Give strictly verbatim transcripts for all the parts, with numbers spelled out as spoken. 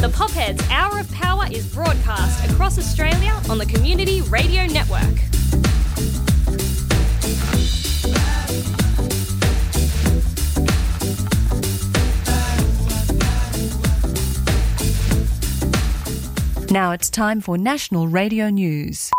The Popheads Hour of Power is broadcast across Australia on the Community Radio Network. Now it's time for National Radio News.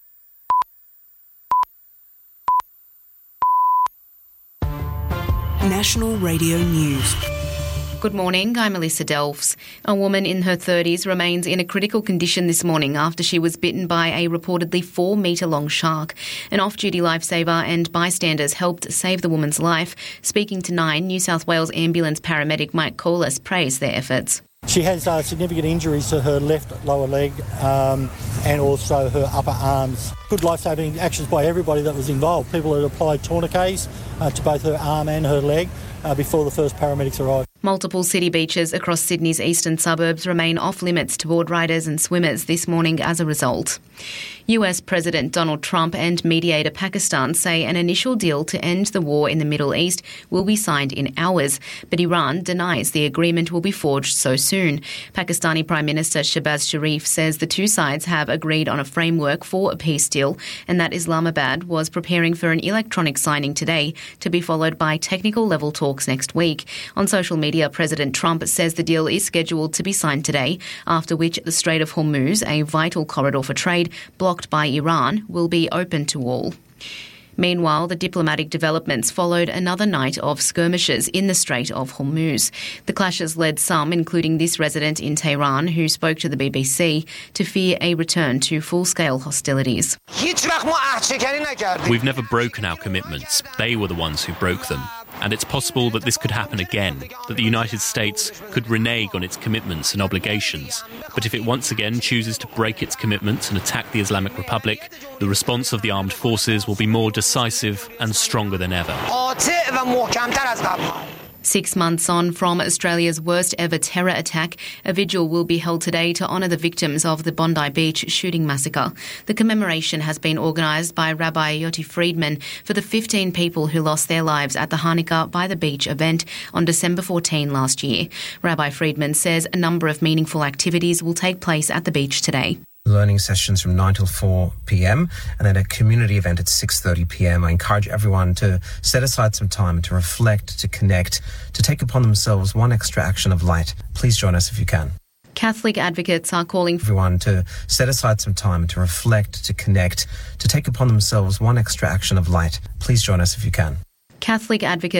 National Radio News. Good morning, I'm Melissa Delves. A woman in her thirties remains in a critical condition this morning after she was bitten by a reportedly four metre long shark. An off-duty lifesaver and bystanders helped save the woman's life. Speaking to Nine, New South Wales ambulance paramedic Mike Colas praised their efforts. She has uh, significant injuries to her left lower leg um, and also her upper arms. Good life-saving actions by everybody that was involved. People had applied tourniquets uh, to both her arm and her leg uh, before the first paramedics arrived. Multiple city beaches across Sydney's eastern suburbs remain off-limits to board riders and swimmers this morning as a result. U S President Donald Trump and mediator Pakistan say an initial deal to end the war in the Middle East will be signed in hours, but Iran denies the agreement will be forged so soon. Pakistani Prime Minister Shehbaz Sharif says the two sides have agreed on a framework for a peace deal and that Islamabad was preparing for an electronic signing today to be followed by technical-level talks next week. On social media, President Trump says the deal is scheduled to be signed today, after which the Strait of Hormuz, a vital corridor for trade blocked by Iran, will be open to all. Meanwhile, the diplomatic developments followed another night of skirmishes in the Strait of Hormuz. The clashes led some, including this resident in Tehran, who spoke to the B B C, to fear a return to full-scale hostilities. We've never broken our commitments. They were the ones who broke them. And it's possible that this could happen again, that the United States could renege on its commitments and obligations. But if it once again chooses to break its commitments and attack the Islamic Republic, the response of the armed forces will be more decisive and stronger than ever. Six months on from Australia's worst ever terror attack, a vigil will be held today to honour the victims of the Bondi Beach shooting massacre. The commemoration has been organised by Rabbi Yoti Friedman for the fifteen people who lost their lives at the Hanukkah by the Beach event on December fourteenth last year. Rabbi Friedman says a number of meaningful activities will take place at the beach today. Learning sessions from nine till four p.m. and then a community event at six thirty p.m. I encourage everyone to set aside some time to reflect, to connect, to take upon themselves one extra action of light. Please join us if you can. Catholic advocates are calling for everyone to set aside some time to reflect, to connect, to take upon themselves one extra action of light. Please join us if you can. Catholic advocates